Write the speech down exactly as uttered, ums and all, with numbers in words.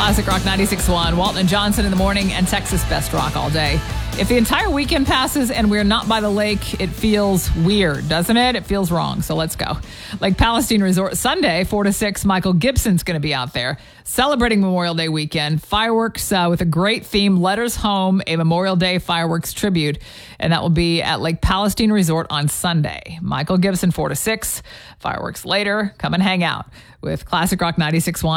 Classic Rock ninety-six point one. Walton and Johnson in the morning and Texas Best Rock all day. If the entire weekend passes and we're not by the lake, it feels weird, doesn't it? It feels wrong. So let's go. Lake Palestine Resort Sunday, four to six. Michael Gibson's going to be out there celebrating Memorial Day weekend. Fireworks uh, with a great theme, Letters Home, a Memorial Day fireworks tribute. And that will be at Lake Palestine Resort on Sunday. Michael Gibson, four to six. Fireworks later. Come and hang out with Classic Rock ninety-six point one.